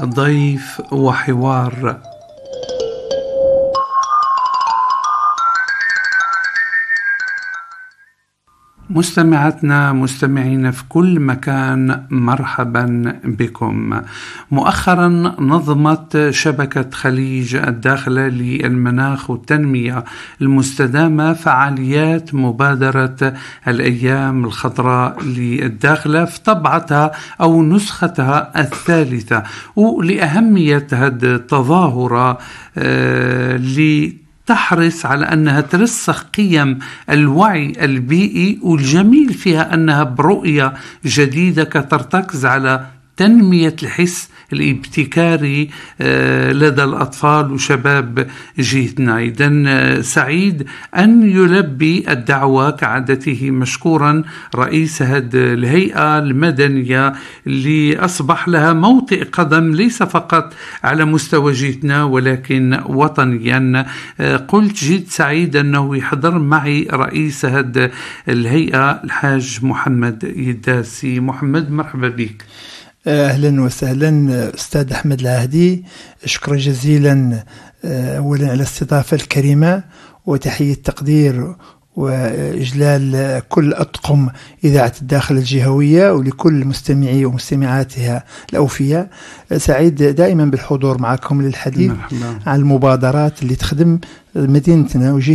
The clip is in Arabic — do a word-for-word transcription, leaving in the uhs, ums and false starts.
ضيف وحوار. مستمعاتنا مستمعين في كل مكان، مرحبا بكم. مؤخرا نظمت شبكة خليج الداخلة للمناخ والتنمية المستدامة فعاليات مبادرة الأيام الخضراء للداخلة في طبعتها أو نسختها الثالثة، ولأهمية هذه التظاهرة آه ل تحرص على أنها ترسخ قيم الوعي البيئي، والجميل فيها أنها برؤية جديدة كترتكز على تنمية الحس الابتكاري لدى الأطفال وشباب جيتنا. إذن سعيد أن يلبي الدعوة كعادته مشكورا رئيس هذه الهيئة المدنية اللي أصبح لها موطئ قدم ليس فقط على مستوى جيتنا ولكن وطنيا. قلت جد سعيد أنه يحضر معي رئيس هذه الهيئة الحاج محمد يداسي. محمد، مرحبا بك. أهلا وسهلا أستاذ أحمد العهدي، شكرا جزيلا أولا على الاستضافة الكريمة، وتحية تقدير وإجلال كل أطقم إذاعة الداخل الجهوية ولكل مستمعي ومستمعاتها الأوفياء. سعيد دائما بالحضور معكم للحديث عن المبادرات اللي تخدم مدينتنا وجهتنا